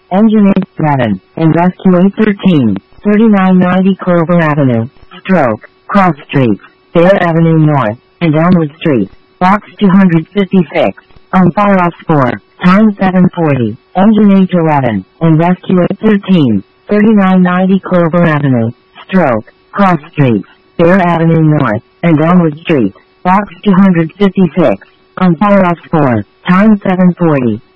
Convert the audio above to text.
Engine 87, and Rescue 813, 3990 Clover Avenue, Stroke, Cross Streets, Fair Avenue North, and Elmwood Street, Box 256, on Pharos 4, time 7:40, Engine 811, and Rescue 813, 3990 Clover Avenue, Stroke, Cross Streets, Fair Avenue North, and Elmwood Street, Box 256, on Pharos 4, time 7:40.